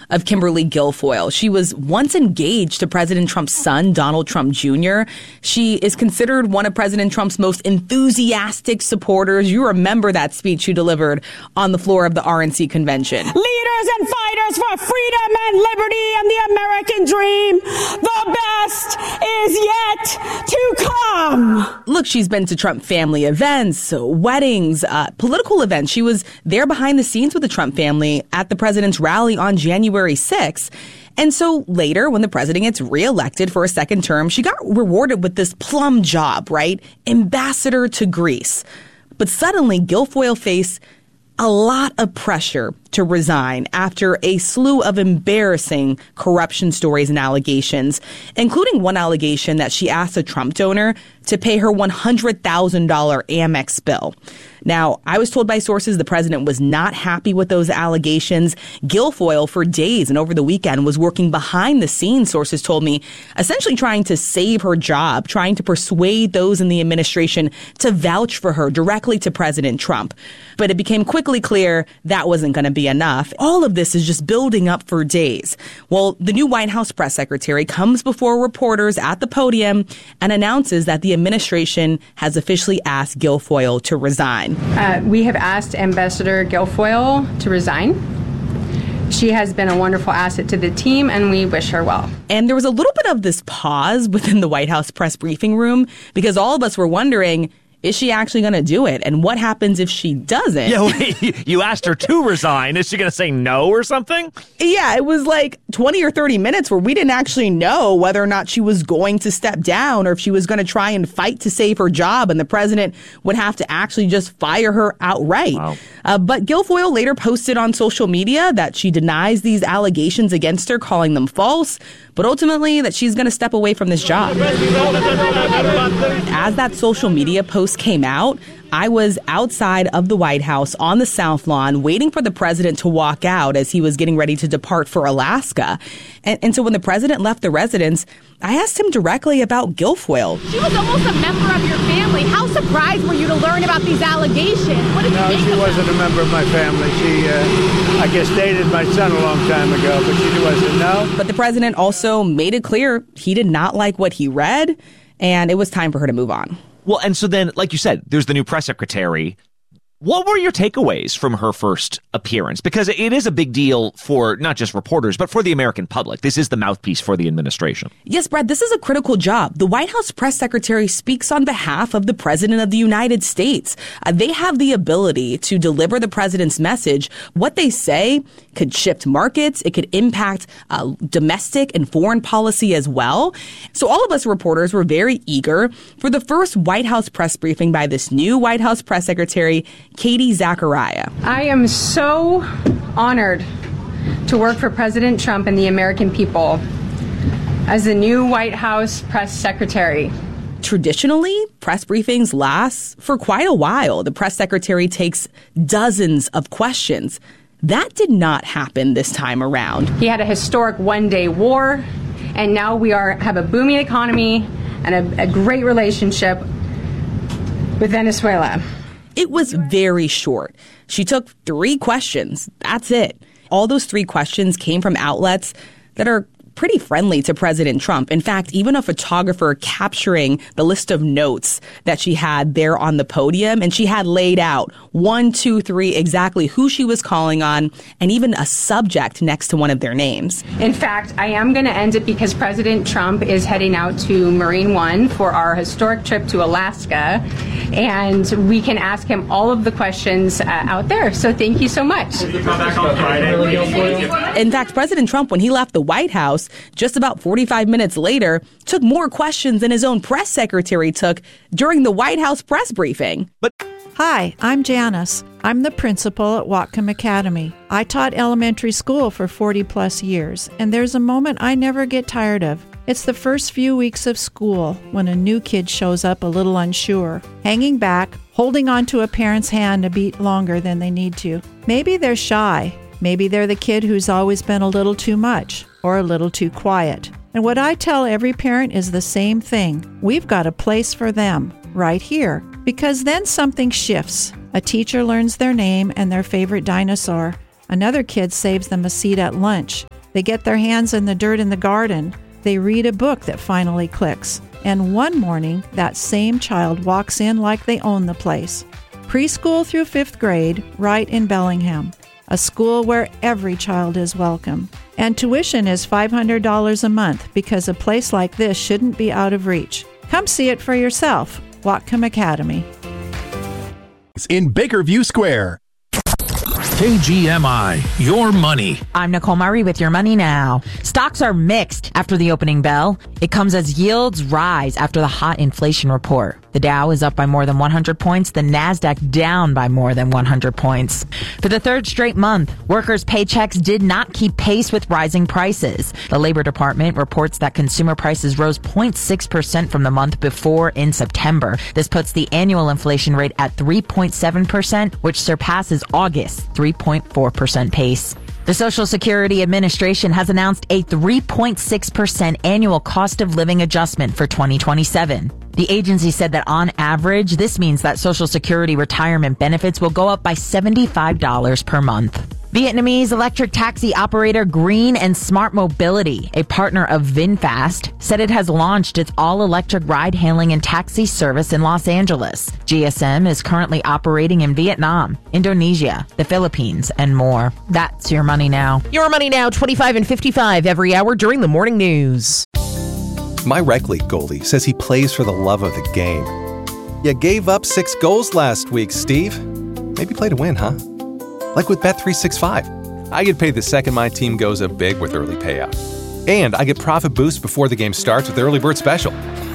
of Kimberly Guilfoyle. She was once engaged to President Trump's son, Donald Trump Jr. She is considered one of President Trump's most enthusiastic supporters. You remember that speech she delivered on the floor of the RNC convention. Leaders and fighters for freedom and liberty and the American dream. The best is yet to come. Look, she's been to Trump family events, weddings, political events. She was there behind the scenes with the Trump family at the president's rally on January 6th. And so later, when the president gets reelected for a second term, she got rewarded with this plum job, right? Ambassador to Greece. But suddenly, Guilfoyle faced a lot of pressure to resign after a slew of embarrassing corruption stories and allegations, including one allegation that she asked a Trump donor to pay her $100,000 Amex bill. Now, I was told by sources the president was not happy with those allegations. Guilfoyle, for days and over the weekend, was working behind the scenes, sources told me, essentially trying to save her job, trying to persuade those in the administration to vouch for her directly to President Trump. But it became quickly clear that wasn't going to be enough. All of this is just building up for days. Well, the new White House press secretary comes before reporters at the podium and announces that the administration has officially asked Guilfoyle to resign. We have asked Ambassador Guilfoyle to resign. She has been a wonderful asset to the team, and we wish her well. And there was a little bit of this pause within the White House press briefing room because all of us were wondering, is she actually going to do it? And what happens if she doesn't? Yeah, wait, you asked her to resign. Is she going to say no or something? Yeah, it was like 20 or 30 minutes where we didn't actually know whether or not she was going to step down or if she was going to try and fight to save her job and the president would have to actually just fire her outright. Wow. But Guilfoyle later posted on social media that she denies these allegations against her, calling them false, but ultimately that she's going to step away from this job. As that social media post came out, I was outside of the White House on the South Lawn waiting for the president to walk out as he was getting ready to depart for Alaska. And so when the president left the residence, I asked him directly about Guilfoyle. She was almost a member of your family. How surprised were you to learn about these allegations? What did you think she of wasn't them? a member of my family. She, I guess, dated my son a long time ago, but she wasn't, no. But the president also made it clear he did not like what he read, and it was time for her to move on. Well, and so then, like you said, there's the new press secretary. What were your takeaways from her first appearance? Because it is a big deal for not just reporters, but for the American public. This is the mouthpiece for the administration. Yes, Brad, this is a critical job. The White House press secretary speaks on behalf of the president of the United States. They have the ability to deliver the president's message. What they say could shift markets. It could impact domestic and foreign policy as well. So all of us reporters were very eager for the first White House press briefing by this new White House press secretary, Katie Zachariah. I am so honored to work for President Trump and the American people as the new White House press secretary. Traditionally, press briefings last for quite a while. The press secretary takes dozens of questions. That did not happen this time around. He had a historic one-day war, and now we have a booming economy and a great relationship with Venezuela. It was very short. She took 3 questions. That's it. All those 3 questions came from outlets that are pretty friendly to President Trump. In fact, even a photographer capturing the list of notes that she had there on the podium, and she had laid out 1, 2, 3 exactly who she was calling on, and even a subject next to one of their names. In fact, I am going to end it because President Trump is heading out to Marine One for our historic trip to Alaska, and we can ask him all of the questions out there. So thank you so much. In fact, President Trump, when he left the White House, just about 45 minutes later, took more questions than his own press secretary took during the White House press briefing. Hi, I'm Janice. I'm the principal at Whatcom Academy. I taught elementary school for 40 plus years, and there's a moment I never get tired of. It's the first few weeks of school when a new kid shows up a little unsure, hanging back, holding onto a parent's hand a beat longer than they need to. Maybe they're shy. Maybe they're the kid who's always been a little too much or a little too quiet. And what I tell every parent is the same thing. We've got a place for them right here, because then something shifts. A teacher learns their name and their favorite dinosaur. Another kid saves them a seat at lunch. They get their hands in the dirt in the garden. They read a book that finally clicks. And one morning, that same child walks in like they own the place. Preschool through 5th grade, right in Bellingham. A school where every child is welcome. And tuition is $500 a month because a place like this shouldn't be out of reach. Come see it for yourself. Whatcom Academy. In Bakerview Square. KGMI, your money. I'm Nicole Murray with your money now. Stocks are mixed after the opening bell. It comes as yields rise after the hot inflation report. The Dow is up by more than 100 points. The Nasdaq down by more than 100 points. For the third straight month, workers' paychecks did not keep pace with rising prices. The Labor Department reports that consumer prices rose 0.6% from the month before in September. This puts the annual inflation rate at 3.7%, which surpasses August's 3.4% pace. The Social Security Administration has announced a 3.6% annual cost of living adjustment for 2027. The agency said that on average, this means that Social Security retirement benefits will go up by $75 per month. Vietnamese electric taxi operator Green and Smart Mobility, a partner of VinFast, said it has launched its all-electric ride-hailing and taxi service in Los Angeles. GSM is currently operating in Vietnam, Indonesia, the Philippines, and more. That's your money now. Your money now, 25 and 55 every hour during the morning news. My rec league goalie says he plays for the love of the game. You gave up 6 goals last week, Steve. Maybe play to win, huh? Like with Bet365. I get paid the second my team goes up big with early payout. And I get profit boost before the game starts with the early bird special.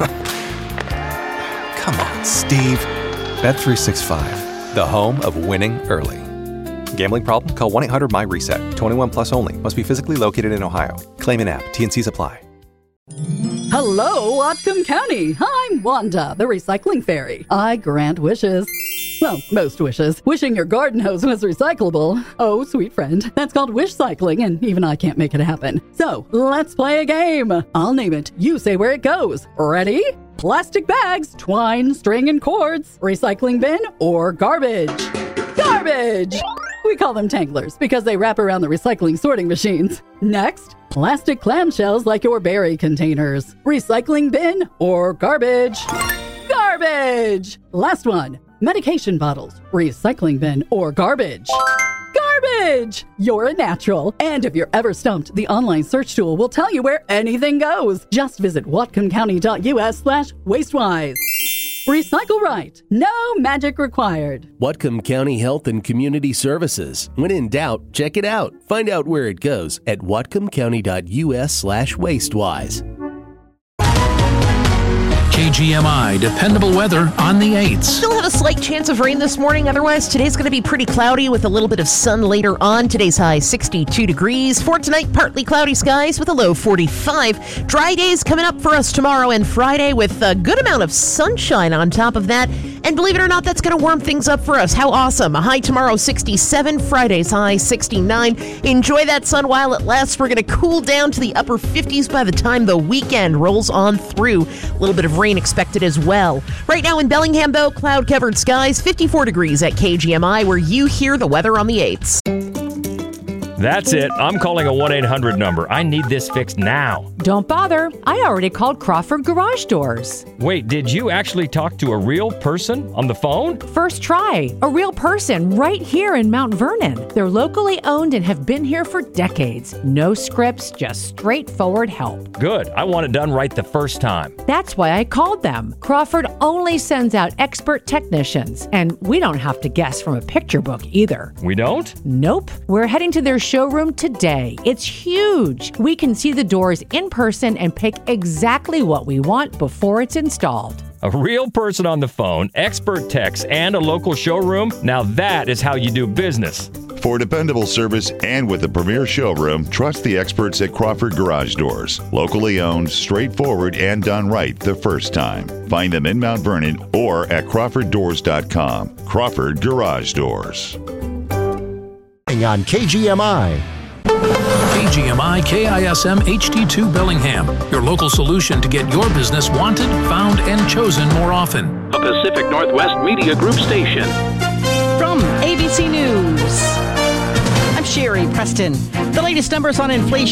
Come on, Steve. Bet365, the home of winning early. Gambling problem? Call 1-800-MY-RESET. 21 plus only. Must be physically located in Ohio. Claim in app. T&Cs apply. Hello, Whatcom County. I'm Wanda, the recycling fairy. I grant wishes. Well, most wishes. Wishing your garden hose was recyclable. Oh, sweet friend. That's called wish cycling, and even I can't make it happen. So, let's play a game. I'll name it. You say where it goes. Ready? Plastic bags, twine, string, and cords. Recycling bin or garbage? Garbage! We call them tanglers because they wrap around the recycling sorting machines. Next, plastic clamshells like your berry containers. Recycling bin or garbage? Garbage! Last one. Medication bottles, recycling bin, or garbage? Garbage! You're a natural. And if you're ever stumped, the online search tool will tell you where anything goes. Just visit whatcomcounty.us/wastewise. Recycle right. No magic required. Whatcom County Health and Community Services. When in doubt, check it out. Find out where it goes at whatcomcounty.us/wastewise. KGMI, dependable weather on the 8s. Still have a slight chance of rain this morning. Otherwise, today's going to be pretty cloudy with a little bit of sun later on. Today's high 62 degrees. For tonight, partly cloudy skies with a low 45. Dry days coming up for us tomorrow and Friday with a good amount of sunshine on top of that. And believe it or not, that's going to warm things up for us. How awesome. A high tomorrow 67. Friday's high 69. Enjoy that sun while it lasts. We're going to cool down to the upper 50s by the time the weekend rolls on through. A little bit of rain expected as well. Right now in Bellingham, though, cloud-covered skies, 54 degrees at KGMI, where you hear the weather on the 8s. That's it. I'm calling a 1-800 number. I need this fixed now. Don't bother. I already called Crawford Garage Doors. Wait, did you actually talk to a real person on the phone? First try. A real person right here in Mount Vernon. They're locally owned and have been here for decades. No scripts, just straightforward help. Good. I want it done right the first time. That's why I called them. Crawford only sends out expert technicians, and we don't have to guess from a picture book either. We don't? Nope. We're heading to their showroom today. It's huge. We can see the doors in person and pick exactly what we want before it's installed. A real person on the phone, expert techs, and a local showroom? Now that is how you do business. For dependable service and with a premier showroom, trust the experts at Crawford Garage Doors. Locally owned, straightforward, and done right the first time. Find them in Mount Vernon or at crawforddoors.com. Crawford Garage Doors. On KGMI. KGMI KISM HD2 Bellingham, your local solution to get your business wanted, found, and chosen more often. A Pacific Northwest Media Group station. From ABC News, I'm Sherry Preston. The latest numbers on inflation.